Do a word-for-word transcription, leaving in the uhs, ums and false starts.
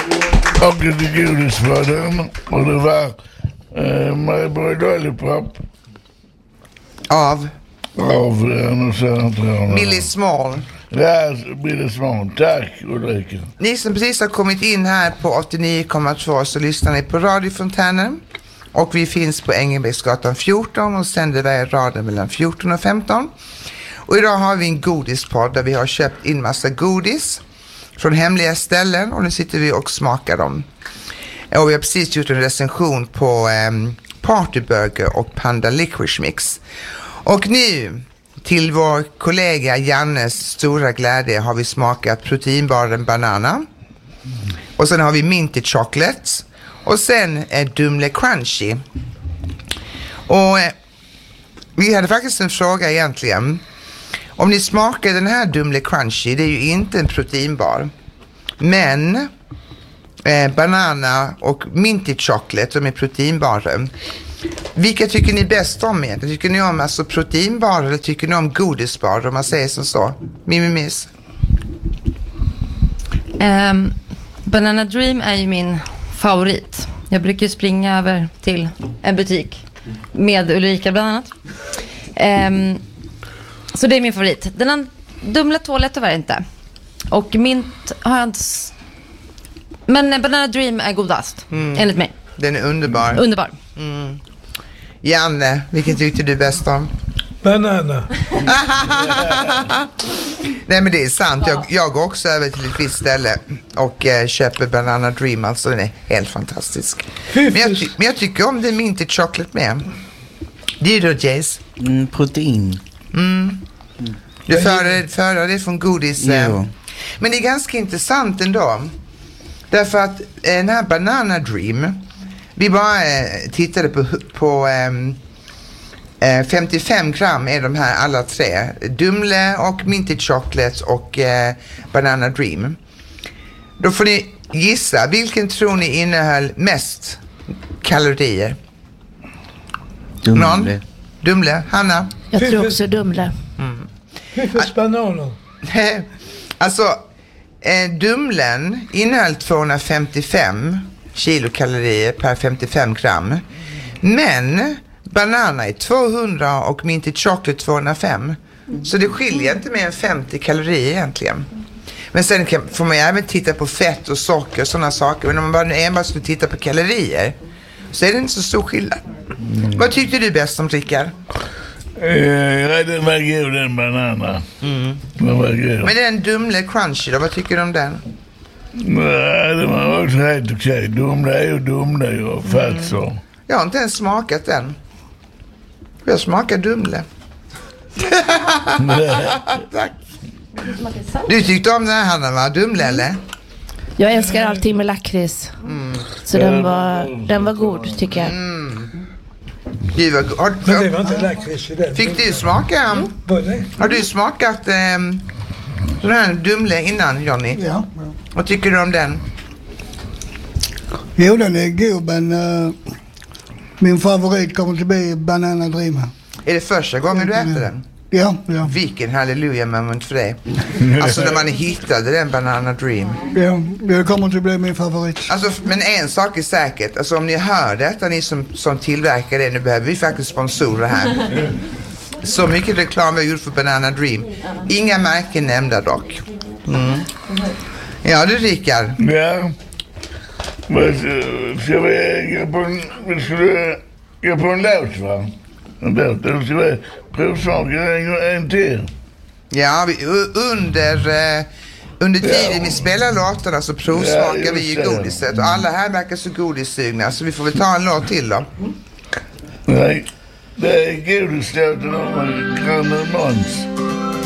Och lite godis var det. Och det var eh, Marlboro Lollipop. Av? Av, nu säger jag inte jag. Billy Small. Ja, Billy Small. Tack, Ulrika. Ni som precis har kommit in här på åttionio komma två så lyssnar ni på radiofontänen. Och vi finns på Ängelbäcksgatan fjorton och sänder varje radio mellan fjorton och femton. Och idag har vi en godispodd där vi har köpt in massa godis från hemliga ställen och nu sitter vi och smakar dem. Och vi har precis gjort en recension på um, Partyburger och Panda Licorice Mix. Och nu till vår kollega Jannes stora glädje har vi smakat proteinbaren Banana. Och sen har vi Minty Chocolate. Och sen är Dumle Crunchy. Och eh, vi hade faktiskt en fråga egentligen. Om ni smakar den här Dumle Crunchy, det är ju inte en proteinbar. Men eh, Banana och Minty Chocolate som är proteinbaren. Vilka tycker ni bäst om er? Tycker ni om alltså proteinbar eller tycker ni om godisbar om man säger som så? Mimi Miss. Um, Banana Dream är ju min favorit. Jag brukar springa över till en butik med Ulrika bland annat. Um, så det är min favorit. Den har Dumle två tyvärr inte. Och mint har jag inte... S- Men Banana Dream är godast, mm. enligt mig. Den är underbar. Underbar. Mm. Janne, vilken tyckte du bäst om? Banana. Nej men det är sant, jag, jag går också över till ett visst ställe och eh, köper Banana Dream, alltså den är helt fantastisk. Men jag, ty- men jag tycker om det Minty Chocolate med. Det är då Jace. Mm, protein. Mm. Du föredrar det från godis. Eh. Men det är ganska intressant ändå. Därför att eh, den här Banana Dream, vi bara eh, tittade på, på eh, femtiofem gram är de här alla tre. Dumle och Minty Chocolate och eh, Banana Dream. Då får ni gissa, vilken tror ni innehöll mest kalorier? Dumle. Någon? Dumle? Hanna? Jag tror också Dumle. Mm. Fiffes bananer. Alltså, eh, Dumlen innehöll tvåhundrafemtiofem kilokalorier per femtiofem gram. Men Banana är tvåhundra och Minty Chocolate tvåhundrafem. Så det skiljer inte mer än femtio kalorier egentligen. Men sen kan, får man ju även titta på fett och socker och sådana saker. Men om man bara enbart skulle titta på kalorier så är det inte så stor skillnad. Mm. Vad tyckte du bäst om, Rickard? Ja, den var god, den Banana. Mm. Den var god. Men den Dumle Crunchy då, vad tycker du om den? Nej, den var också helt okej. Dumle är ju Dumle och fett så. Jag har inte ens smakat den. Jag smakar Dumle. Tack. Du tyckte om den här, Hanna, va? Dumle, eller? Jag älskar allting med lakrits. Mm. Så den var, den var god, tycker jag. Mm. Du var, har, Men det var inte lakrits i den. Fick du smaka? Mm. Har du smakat um, sån här Dumle innan, Johnny? Ja, ja. Vad tycker du om den? Jo, den är god, men uh, min favorit kommer att bli Banana Dream. Är det första gången du äter den? Ja, ja. Vilken halleluja moment för dig. Alltså när man hittade den Banana Dream. Ja, det kommer att bli min favorit. Alltså, men en sak är säkert. Alltså om ni hör detta, ni som, som tillverkar det, nu behöver vi faktiskt sponsorer här. Så mycket reklam vi har gjort för Banana Dream. Inga märken nämnda dock. Mm. Ja, du Rickard. Ja. Men ska vi gå på en, vi skulle gå på en låt, va? En låt, eller ska vi provsmaka en, en till? Ja, vi, under, uh, under tiden ja. vi spelar låtarna så provsmakar ja, vi ju godiset. Och alla här verkar så godissugna, så vi får väl ta en låt till då. Nej, det är godislåten om grannen Måns.